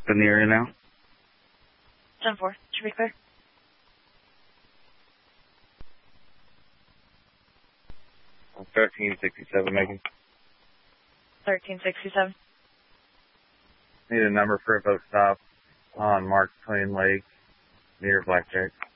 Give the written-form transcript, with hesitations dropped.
in the area now. 10-4. Should be clear. I'm 1367 making. 1367. Need a number for a boat stop on Mark Twain Lake near Blackjack.